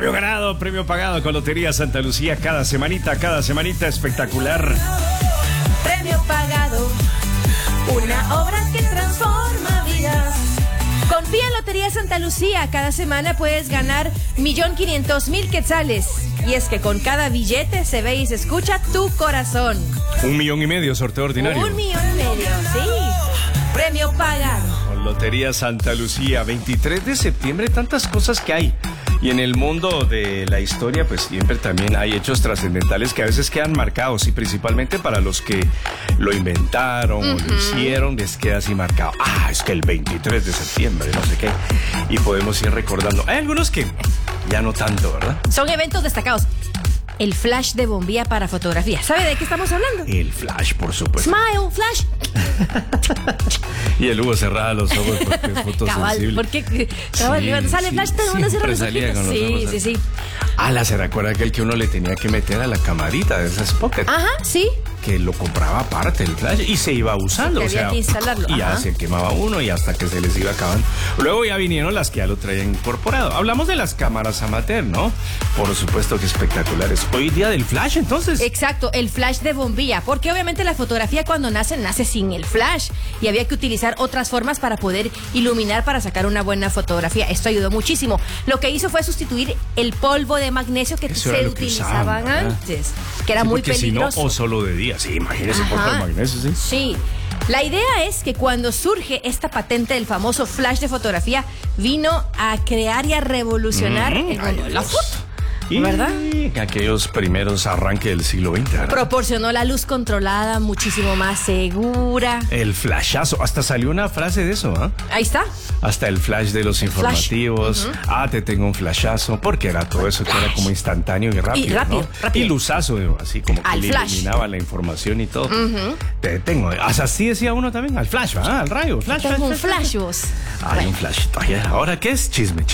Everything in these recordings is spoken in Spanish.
Premio ganado, premio pagado con Lotería Santa Lucía cada semanita espectacular. Premio pagado, una obra que transforma vidas. Confía en Lotería Santa Lucía. Cada semana puedes ganar 1.500.000 quetzales. Y es que con cada billete se ve y se escucha tu corazón. 1,5 millones, sorteo ordinario. 1,5 millones, sí. Premio pagado. Con Lotería Santa Lucía, 23 de septiembre, tantas cosas que hay. Y en el mundo de la historia, pues siempre también hay hechos trascendentales que a veces quedan marcados. Y principalmente para los que lo inventaron o lo hicieron, les queda así marcado. Ah, es que el 23 de septiembre, no sé qué. Y podemos ir recordando. Hay algunos que ya no tanto, ¿verdad? Son eventos destacados. El flash de bombilla para fotografía. ¿Sabe de qué estamos hablando? El flash, por supuesto. Smile, flash. Y el Hugo cerraba los ojos porque es fotosensible. Porque cabal, sale flash, todo el mundo cierra los ojitos. Sí. Se recuerda aquel que uno le tenía que meter a la camarita de esas pocket. Ajá, sí. Que lo compraba aparte el flash y se iba usando. Sí, había que instalarlo. Y ya se quemaba uno y hasta que se les iba acabando. Luego ya vinieron las que ya lo traían incorporado. Hablamos de las cámaras amateur, ¿no? Por supuesto que espectaculares. Hoy día del flash, entonces. Exacto, el flash de bombilla. Porque obviamente la fotografía cuando nace sin el flash. Y había que utilizar otras formas para poder iluminar para sacar una buena fotografía. Esto ayudó muchísimo. Lo que hizo fue sustituir el polvo de magnesio que se utilizaban antes. Que era muy peligroso. Si no, o solo de día. Sí, imagínese polvo de magnesio, sí. Sí. La idea es que cuando surge esta patente del famoso flash de fotografía, vino a crear y a revolucionar el mundo de la foto. ¿Verdad? Aquellos primeros arranques del siglo XX, ¿verdad? Proporcionó la luz controlada, muchísimo más segura. El flashazo, hasta salió una frase de eso, ¿ah? Ahí está. Hasta el flash de los informativos. Te tengo un flashazo, porque era todo eso que era como instantáneo y rápido. Rápido. Y luzazo, así como que le iluminaba la información y todo. Te tengo, así decía uno también, al flash, ¿verdad? Al rayo, flash. Tengo un flash, vos. Hay un flash. Ahora, ¿qué es? Chisme.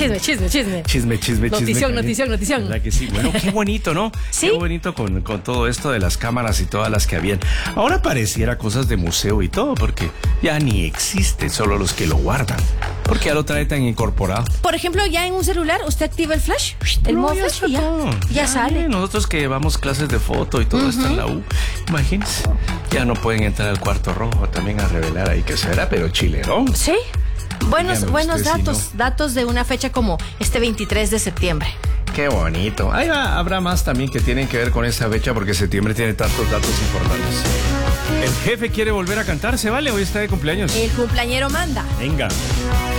Notición. ¿Verdad que sí? Bueno, qué bonito, ¿no? ¿Sí? Qué bonito con todo esto de las cámaras y todas las que habían. Ahora pareciera cosas de museo y todo, porque ya ni existe, solo los que lo guardan. Porque ya lo trae tan incorporado. Por ejemplo, ya en un celular, usted activa el flash, el modo flash y ya sale. Nosotros que llevamos clases de foto y todo esto en la U, imagínense, ya no pueden entrar al cuarto rojo también a revelar ahí que será, pero chilerón. Sí. Buenos datos, datos de una fecha como este 23 de septiembre. Qué bonito. Habrá más también que tienen que ver con esa fecha porque septiembre tiene tantos datos importantes. El jefe quiere volver a cantar, ¿se vale? Hoy está de cumpleaños. El cumpleañero manda. Venga.